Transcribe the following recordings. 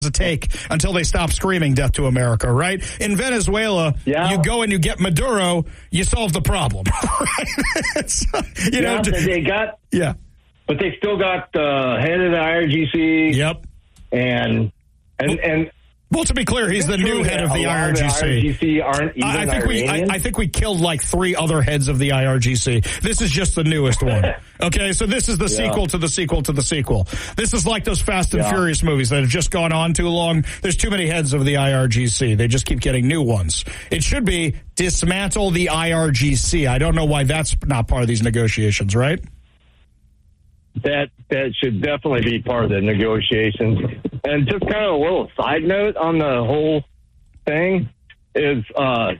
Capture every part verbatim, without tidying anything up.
to take until they stop screaming death to America, right? In Venezuela, yeah. you go and you get Maduro, you solve the problem, right? It's, you yeah, know, they got, yeah. But they still got the head of the I R G C. Yep. And, and, and, well, to be clear, he's the new head of the I R G C. The I R G C aren't even I think we, I, I think we killed like three other heads of the I R G C. This is just the newest one. Okay, so this is the yeah. sequel to the sequel to the sequel. This is like those Fast and yeah. Furious movies that have just gone on too long. There's too many heads of the I R G C. They just keep getting new ones. It should be dismantle the I R G C. I don't know why that's not part of these negotiations, right? That that should definitely be part of the negotiations. And just kind of a little side note on the whole thing is uh,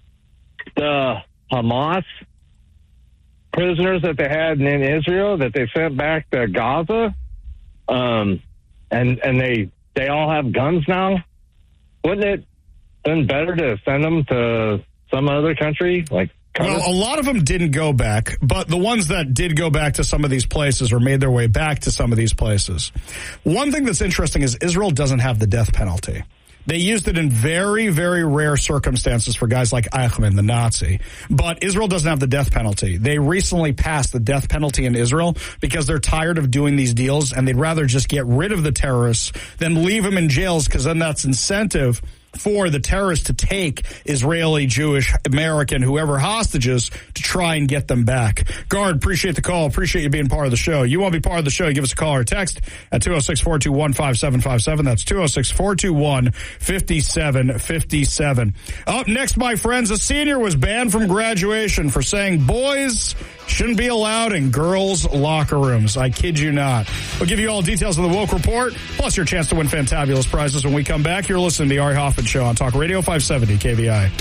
the Hamas prisoners that they had in Israel that they sent back to Gaza, um, and and they they all have guns now. Wouldn't it been better to send them to some other country like? Well, a lot of them didn't go back, but the ones that did go back to some of these places or made their way back to some of these places. One thing that's interesting is Israel doesn't have the death penalty. They used it in very, very rare circumstances for guys like Eichmann, the Nazi. But Israel doesn't have the death penalty. They recently passed the death penalty in Israel because they're tired of doing these deals, and they'd rather just get rid of the terrorists than leave them in jails, because then that's incentive for the terrorists to take Israeli, Jewish, American, whoever hostages to try and get them back. Guard, appreciate the call. Appreciate you being part of the show. You want to be part of the show, give us a call or text at two oh six, four two one, five seven five seven. That's two oh six, four two one, five seven five seven. Up next, my friends, a senior was banned from graduation for saying boys shouldn't be allowed in girls' locker rooms. I kid you not. We'll give you all details of the Woke Report, plus your chance to win fantabulous prizes when we come back. You're listening to the Ari Hoffman Show on Talk Radio five seventy K V I.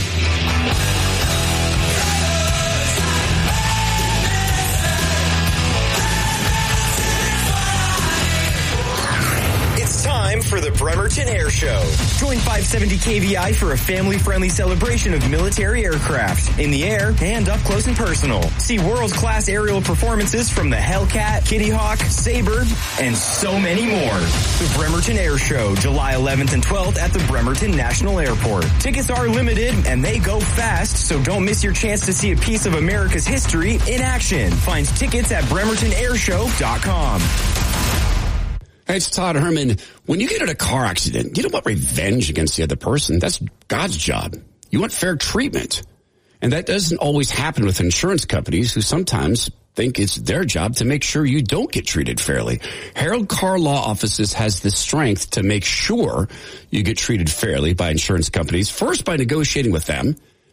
For the Bremerton Air Show. Join five seventy K V I for a family-friendly celebration of military aircraft in the air and up close and personal. See world-class aerial performances from the Hellcat, Kitty Hawk, Sabre, and so many more. The Bremerton Air Show, July eleventh and twelfth at the Bremerton National Airport. Tickets are limited and they go fast, so don't miss your chance to see a piece of America's history in action. Find tickets at bremerton air show dot com. Hey, it's Todd Herman. When you get in a car accident, you don't want revenge against the other person. That's God's job. You want fair treatment. And that doesn't always happen with insurance companies who sometimes think it's their job to make sure you don't get treated fairly. Harold Carr Law Offices has the strength to make sure you get treated fairly by insurance companies, first by negotiating with them.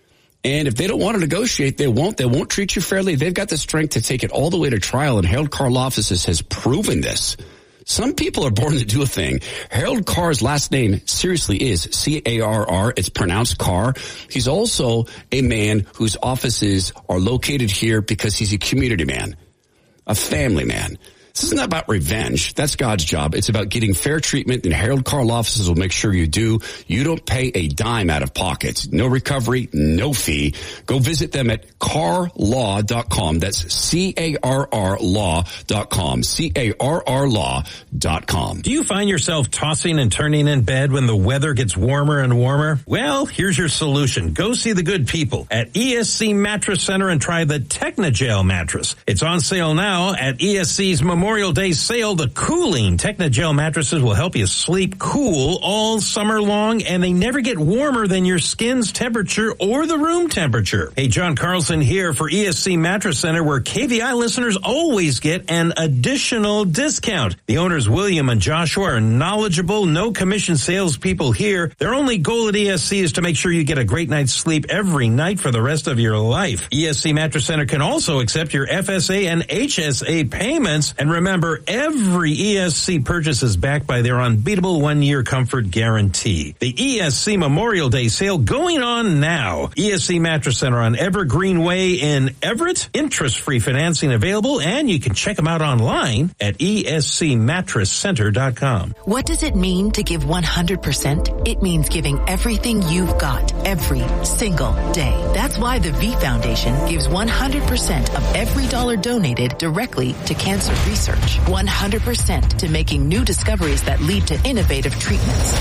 And if they don't want to negotiate, they won't. They won't treat you fairly. They've got the strength to take it all the way to trial, and Harold Carr Law Offices has proven this. Some people are born to do a thing. Harold Carr's last name seriously is C A R R. It's pronounced Carr. He's also a man whose offices are located here because he's a community man, a family man. This isn't about revenge. That's God's job. It's about getting fair treatment, and Harold Carr Law Offices will make sure you do. You don't pay a dime out of pocket. No recovery, no fee. Go visit them at carr law dot com. That's C A R R law dot com. C A R R law dot com. Do you find yourself tossing and turning in bed when the weather gets warmer and warmer? Well, here's your solution. Go see the good people at E S C Mattress Center and try the Technogel mattress. It's on sale now at E S C's Memorial Memorial Day sale. The cooling Technogel mattresses will help you sleep cool all summer long, and they never get warmer than your skin's temperature or the room temperature. Hey, John Carlson here for E S C Mattress Center, where K V I listeners always get an additional discount. The owners, William and Joshua, are knowledgeable, no commission salespeople here. Their only goal at E S C is to make sure you get a great night's sleep every night for the rest of your life. E S C Mattress Center can also accept your F S A and H S A payments. And remember, every E S C purchase is backed by their unbeatable one-year comfort guarantee. The E S C Memorial Day sale going on now. E S C Mattress Center on Evergreen Way in Everett. Interest-free financing available, and you can check them out online at E S C mattress center dot com. What does it mean to give one hundred percent? It means giving everything you've got every single day. That's why the V Foundation gives one hundred percent of every dollar donated directly to cancer research research, one hundred percent to making new discoveries that lead to innovative treatments.